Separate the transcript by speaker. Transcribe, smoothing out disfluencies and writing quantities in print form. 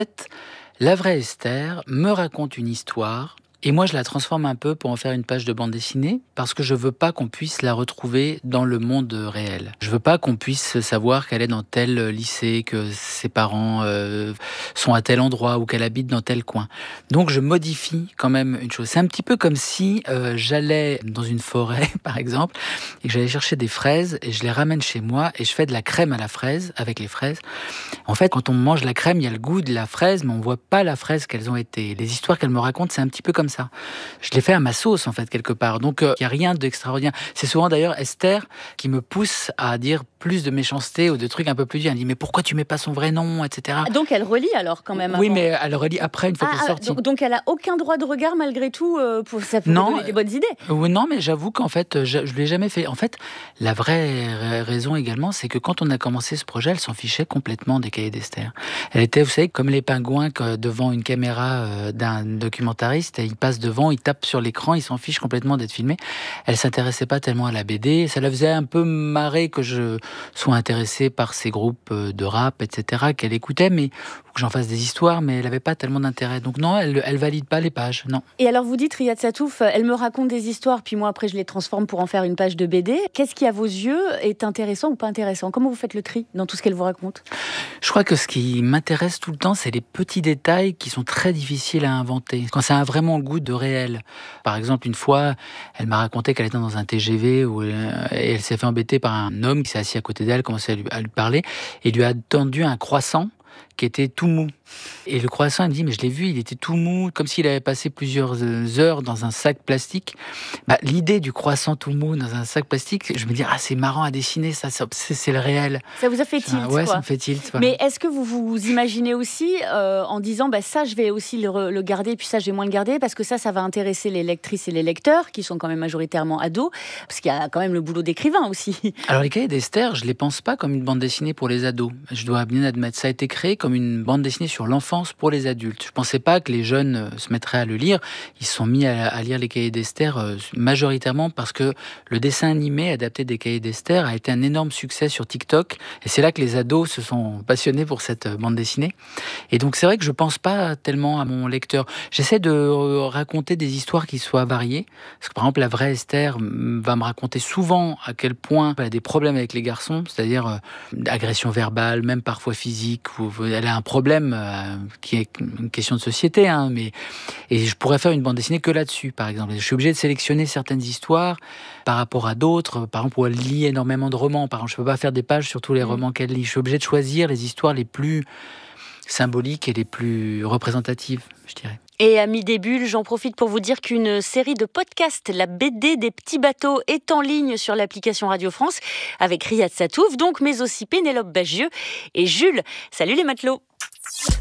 Speaker 1: La vraie Esther me raconte une histoire et moi je la transforme un peu pour en faire une page de bande dessinée parce que je veux pas qu'on puisse la retrouver dans le monde réel. Je veux pas qu'on puisse savoir qu'elle est dans tel lycée, que ses parents sont à tel endroit ou qu'elle habite dans tel coin. Donc je modifie quand même une chose. C'est un petit peu comme si j'allais dans une forêt par exemple et que j'allais chercher des fraises et je les ramène chez moi et je fais de la crème à la fraise avec les fraises. En fait, quand on mange la crème, il y a le goût de la fraise, mais on voit pas la fraise qu'elles ont été. Les histoires qu'elles me racontent, c'est un petit peu comme ça. Je l'ai fait à ma sauce, en fait, quelque part. Donc, il y a rien d'extraordinaire. C'est souvent, d'ailleurs, Esther qui me pousse à dire plus de méchanceté ou de trucs un peu plus durs. Elle dit, mais pourquoi tu mets pas son vrai nom, etc.
Speaker 2: Donc, elle relit alors, quand même,
Speaker 1: Oui,
Speaker 2: avant.
Speaker 1: mais elle relit après, une fois qu'elle est sortie.
Speaker 2: Donc, elle a aucun droit de regard, malgré tout, ça peut donner des bonnes idées.
Speaker 1: Non, mais j'avoue qu'en fait, je lui ai jamais fait. En fait, la vraie raison également, c'est que quand on a commencé ce projet, elle s'en fichait complètement des cahiers d'Esther. Elle était, vous savez, comme les pingouins devant une caméra d'un documentariste, il passe devant, il tape sur l'écran, il s'en fiche complètement d'être filmé. Elle s'intéressait pas tellement à la BD. Ça la faisait un peu marrer que je sois intéressé par ces groupes de rap, etc., qu'elle écoutait, mais ou que j'en fasse des histoires, mais elle avait pas tellement d'intérêt. Donc non, elle valide pas les pages, non.
Speaker 2: Et alors vous dites, Riyad Satouf, elle me raconte des histoires, puis moi après je les transforme pour en faire une page de BD. Qu'est-ce qui à vos yeux est intéressant ou pas intéressant ? Comment vous faites le tri dans tout ce qu'elle vous raconte ?
Speaker 1: Je crois que ce qui m'intéresse tout le temps, c'est les petits détails qui sont très difficiles à inventer. Quand ça a vraiment le goût de réel. Par exemple, une fois, elle m'a raconté qu'elle était dans un TGV et elle s'est fait embêter par un homme qui s'est assis à côté d'elle, commençait à lui parler et lui a tendu un croissant qui était tout mou. Et le croissant, elle me dit, mais je l'ai vu, il était tout mou, comme s'il avait passé plusieurs heures dans un sac plastique. L'idée du croissant tout mou dans un sac plastique, je me dis, c'est marrant à dessiner, ça c'est le réel.
Speaker 2: Ça vous a fait tilt,
Speaker 1: ouais,
Speaker 2: quoi.
Speaker 1: Ça me fait tilt. Voilà.
Speaker 2: Mais est-ce que vous vous imaginez aussi en disant, ça je vais aussi le garder, puis ça je vais moins le garder, parce que ça va intéresser les lectrices et les lecteurs, qui sont quand même majoritairement ados, parce qu'il y a quand même le boulot d'écrivain aussi.
Speaker 1: Alors les cahiers d'Esther, je les pense pas comme une bande dessinée pour les ados. Je dois bien admettre, ça a été créé comme une bande dessinée sur l'enfance pour les adultes. Je pensais pas que les jeunes se mettraient à le lire. Ils se sont mis à lire les cahiers d'Esther majoritairement parce que le dessin animé adapté des cahiers d'Esther a été un énorme succès sur TikTok. Et c'est là que les ados se sont passionnés pour cette bande dessinée. Et donc c'est vrai que je pense pas tellement à mon lecteur. J'essaie de raconter des histoires qui soient variées. Parce que par exemple, la vraie Esther va me raconter souvent à quel point elle a des problèmes avec les garçons, c'est-à-dire agression verbale, même parfois physique. Ou elle a un problème qui est une question de société, et je pourrais faire une bande dessinée que là-dessus, par exemple. Je suis obligé de sélectionner certaines histoires par rapport à d'autres, par exemple, où elle lit énormément de romans. Par exemple, je peux pas faire des pages sur tous les romans qu'elle lit. Je suis obligé de choisir les histoires les plus symboliques et les plus représentatives, je dirais.
Speaker 2: Et amis des bulles, j'en profite pour vous dire qu'une série de podcasts, la BD des petits bateaux, est en ligne sur l'application Radio France avec Riyad Satouf, mais aussi Pénélope Bagieux et Jules. Salut les matelots!